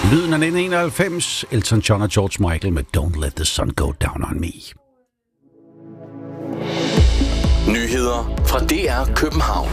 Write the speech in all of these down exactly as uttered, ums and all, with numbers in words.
Lyden af nitten enoghalvfems, Elton John og George Michael med Don't Let the Sun Go Down on Me. Nyheder fra D R København.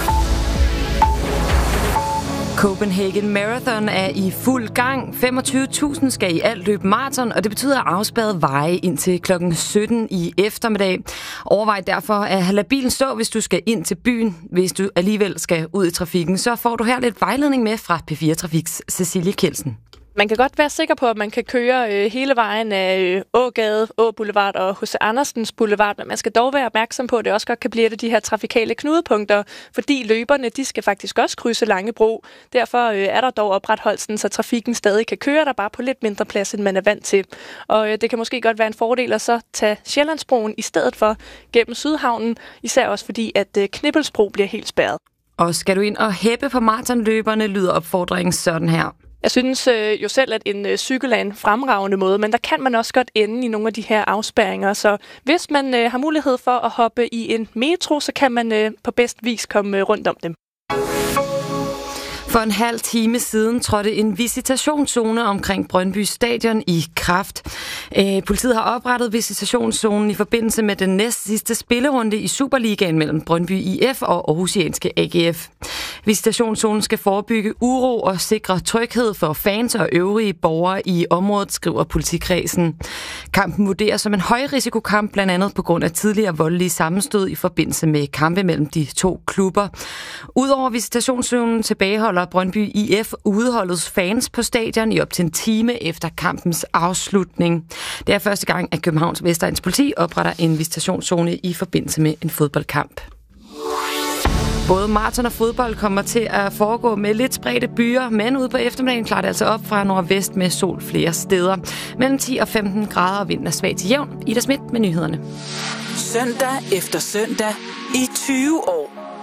Copenhagen Marathon er i fuld gang. femogtyve tusind skal i alt løbe maraton, og det betyder afspærret veje indtil klokken sytten i eftermiddag. Overvej derfor at lade bilen stå, hvis du skal ind til byen. Hvis du alligevel skal ud i trafikken, så får du her lidt vejledning med fra P fire Trafiks Cecilie Kjeldsen. Man kan godt være sikker på, at man kan køre øh, hele vejen af øh, Ågade, Å Boulevard og H C Andersens Boulevard, men man skal dog være opmærksom på, at det også godt kan blive et af de her trafikale knudepunkter, fordi løberne de skal faktisk også krydse Langebro. Derfor øh, er der dog opretholdt sådan, så trafikken stadig kan køre der bare på lidt mindre plads, end man er vant til. Og øh, det kan måske godt være en fordel at så tage Sjællandsbroen i stedet for gennem Sydhavnen, især også fordi, at øh, Knippelsbro bliver helt spærret. Og skal du ind og hæppe på maratonløberne, lyder opfordringen sådan her. Jeg synes øh, jo selv, at en øh, cykel er en fremragende måde, men der kan man også godt ende i nogle af de her afspærringer. Så hvis man øh, har mulighed for at hoppe i en metro, så kan man øh, på bedst vis komme øh, rundt om dem. For en halv time siden trådte en visitationszone omkring Brøndby Stadion i kraft. Øh, politiet har oprettet visitationszonen i forbindelse med den næst sidste spillerunde i Superligaen mellem Brøndby I F og Aarhusianske A G F. Visitationszonen skal forebygge uro og sikre tryghed for fans og øvrige borgere i området, skriver politikredsen. Kampen vurderes som en højrisikokamp, blandt andet på grund af tidligere voldelige sammenstød i forbindelse med kampe mellem de to klubber. Udover visitationszonen tilbageholder Brøndby I F udeholdets fans på stadion i op til en time efter kampens afslutning. Det er første gang, at Københavns Vestegns politi opretter en visitationszone i forbindelse med en fodboldkamp. Både maraton og fodbold kommer til at foregå med lidt spredte byer, men ude på eftermiddagen klarer det altså op fra nordvest med sol flere steder. Mellem ti og femten grader og vinden er svag til jævn. Ida Schmidt med nyhederne. Søndag efter søndag i tyve år.